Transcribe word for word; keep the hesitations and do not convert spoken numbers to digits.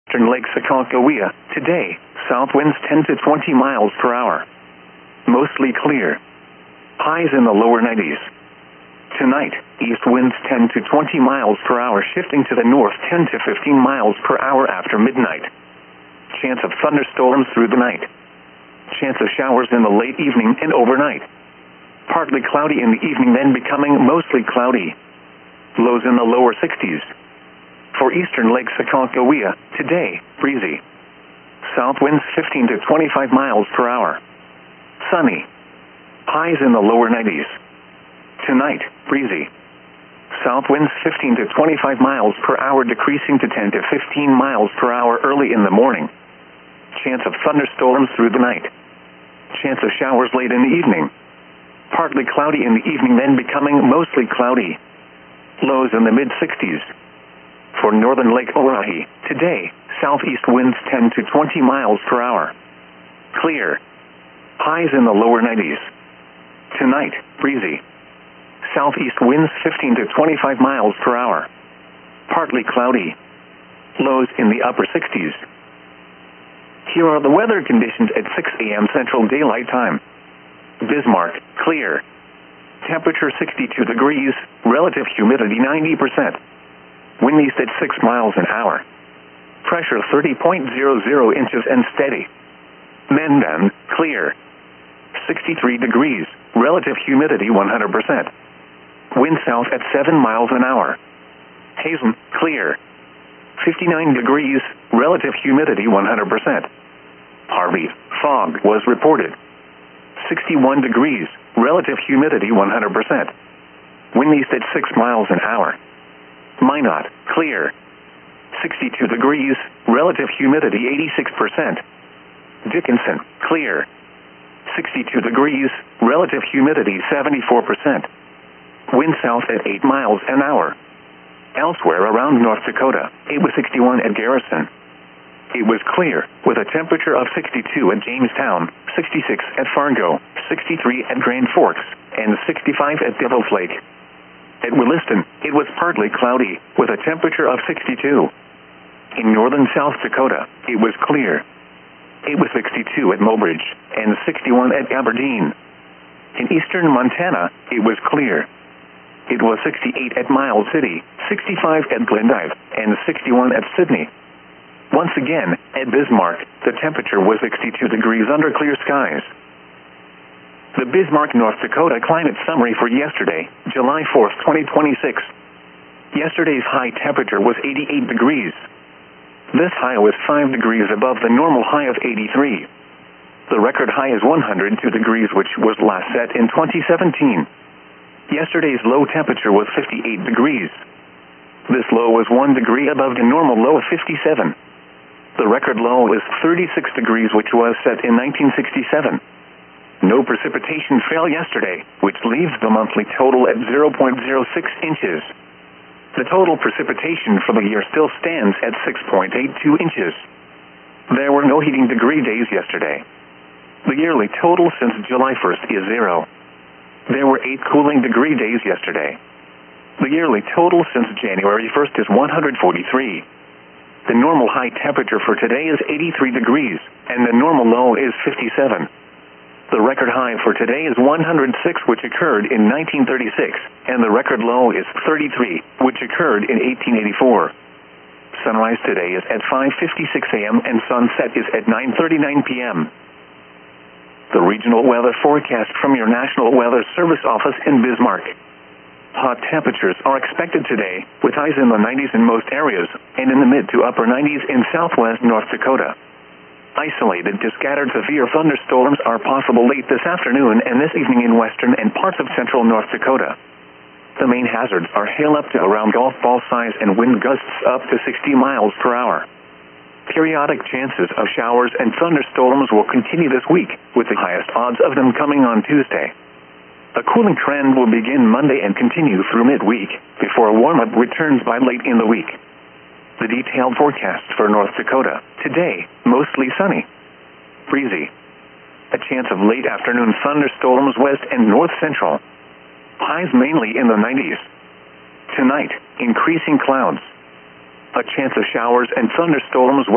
Eastern Lake Sakakawea. Today, south winds ten to twenty miles per hour. Mostly clear. Highs in the lower nineties. Tonight, east winds ten to twenty miles per hour, shifting to the north ten to fifteen miles per hour after midnight. Chance of thunderstorms through the night. Chance of showers in the late evening and overnight. Partly cloudy in the evening, then becoming mostly cloudy. Lows in the lower sixties. For eastern Lake Sakakawea, today, breezy. South winds fifteen to twenty-five miles per hour. Sunny. Highs in the lower nineties. Tonight, breezy. South winds fifteen to twenty-five miles per hour, decreasing to ten to fifteen miles per hour early in the morning. Chance of thunderstorms through the night. Chance of showers late in the evening. Partly cloudy in the evening, then becoming mostly cloudy. Lows in the mid-sixties. For northern Lake Oahe, today, southeast winds ten to twenty miles per hour. Clear. Highs in the lower nineties. Tonight, breezy. Southeast winds fifteen to twenty-five miles per hour. Partly cloudy. Lows in the upper sixties. Here are the weather conditions at six a m Central Daylight Time. Bismarck, clear. Temperature sixty-two degrees, relative humidity ninety percent. Wind east at six miles an hour. Pressure thirty point zero zero inches and steady. Mendon, clear. sixty-three degrees, relative humidity one hundred percent. Wind south at seven miles an hour. Hazen, clear. fifty-nine degrees, relative humidity one hundred percent. Harvey, fog was reported. sixty-one degrees, relative humidity one hundred percent. Wind east at six miles an hour. Minot, clear. sixty-two degrees, relative humidity eighty-six percent. Dickinson, clear. sixty-two degrees, relative humidity seventy-four percent. Wind south at eight miles an hour. Elsewhere around North Dakota, it was sixty-one at Garrison. It was clear, with a temperature of sixty-two at Jamestown, sixty-six at Fargo, sixty-three at Grand Forks, and sixty-five at Devil's Lake. At Williston, it was partly cloudy, with a temperature of sixty-two. In northern South Dakota, it was clear. It was sixty-two at Mobridge, and sixty-one at Aberdeen. In eastern Montana, it was clear. It was sixty-eight at Miles City, sixty-five at Glendive, and sixty-one at Sidney. Once again, at Bismarck, the temperature was sixty-two degrees under clear skies. The Bismarck, North Dakota climate summary for yesterday, July fourth, twenty twenty-six. Yesterday's high temperature was eighty-eight degrees. This high was five degrees above the normal high of eighty-three. The record high is one hundred two degrees, which was last set in twenty seventeen. Yesterday's low temperature was fifty-eight degrees. This low was one degree above the normal low of fifty-seven. The record low is thirty-six degrees, which was set in nineteen sixty-seven. No precipitation fell yesterday, which leaves the monthly total at zero point zero six inches. The total precipitation for the year still stands at six point eight two inches. There were no heating degree days yesterday. The yearly total since July first is zero. There were eight cooling degree days yesterday. The yearly total since January first is one hundred forty-three. The normal high temperature for today is eighty-three degrees, and the normal low is fifty-seven. The record high for today is one hundred six, which occurred in nineteen thirty-six, and the record low is thirty-three, which occurred in eighteen eighty-four. Sunrise today is at five fifty-six a m and sunset is at nine thirty-nine p m The regional weather forecast from your National Weather Service office in Bismarck. Hot temperatures are expected today, with highs in the nineties in most areas, and in the mid to upper nineties in southwest North Dakota. Isolated to scattered severe thunderstorms are possible late this afternoon and this evening in western and parts of central North Dakota. The main hazards are hail up to around golf ball size and wind gusts up to sixty miles per hour. Periodic chances of showers and thunderstorms will continue this week, with the highest odds of them coming on Tuesday. A cooling trend will begin Monday and continue through midweek, before a warm-up returns by late in the week. The detailed forecast for North Dakota. Today, mostly sunny. Breezy. A chance of late afternoon thunderstorms west and north central. Highs mainly in the nineties. Tonight, increasing clouds. A chance of showers and thunderstorms west.